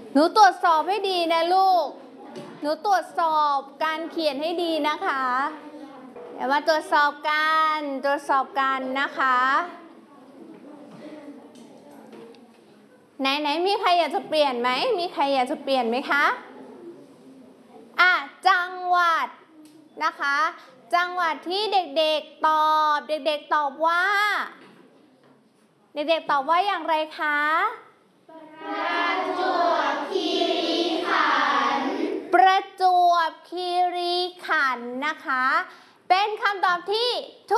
หนูตรวจสอบให้ดีนะลูกหนูตรวจสอบการเขียนให้ดีนะคะเดี๋ยวมาตรวจสอบกันนะคะไหนมีใครอยากจะเปลี่ยนไหมมีใครอยากจะเปลี่ยนไหมคะจังหวัดนะคะจังหวัดที่เด็กๆตอบว่าอย่างไรคะประจวบคีรีขันธ์ประจวบคีรีขันธ์นะคะเป็นคำตอบที่ถู